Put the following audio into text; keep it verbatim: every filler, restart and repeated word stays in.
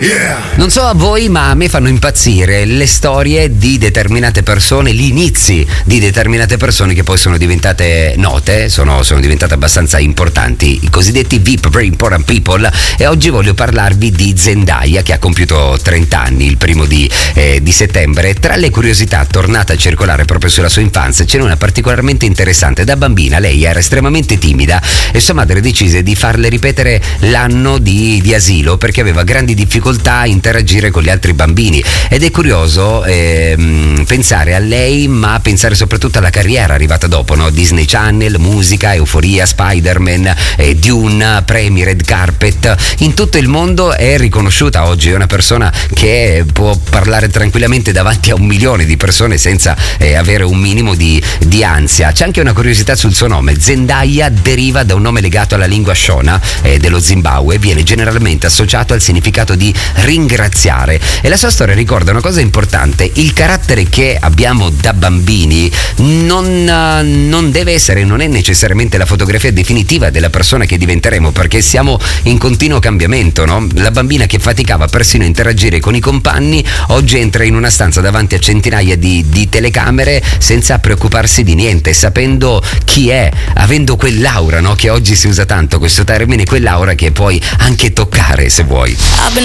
Yeah. Non so a voi, ma a me fanno impazzire le storie di determinate persone, gli inizi di determinate persone che poi sono diventate note, sono, sono diventate abbastanza importanti, i cosiddetti V I P, Very Important People. E oggi voglio parlarvi di Zendaya, che ha compiuto trenta anni il primo di, eh, di settembre. Tra le curiosità tornate a circolare proprio sulla sua infanzia ce n'è una particolarmente interessante. Da bambina lei era estremamente timida e sua madre decise di farle ripetere l'anno di, di asilo perché aveva grandi difficoltà a interagire con gli altri bambini. Ed è curioso ehm, pensare a lei, ma pensare soprattutto alla carriera arrivata dopo, no? Disney Channel, musica, Euforia, Spider-Man, eh, Dune, premi, red carpet. In tutto il mondo è riconosciuta oggi, è una persona che può parlare tranquillamente davanti a un milione di persone senza eh, avere un minimo di, di ansia. C'è anche una curiosità sul suo nome. Zendaya deriva da un nome legato alla lingua Shona eh, dello Zimbabwe, viene generalmente associato al significato di ringraziare, e la sua storia ricorda una cosa importante: il carattere che abbiamo da bambini non, non deve essere, non è necessariamente la fotografia definitiva della persona che diventeremo, perché siamo in continuo cambiamento, no? La bambina che faticava persino a interagire con i compagni oggi entra in una stanza davanti a centinaia di, di telecamere senza preoccuparsi di niente, sapendo chi è, avendo quell'aura, no? Che oggi si usa tanto questo termine, quell'aura che puoi anche toccare se vuoi.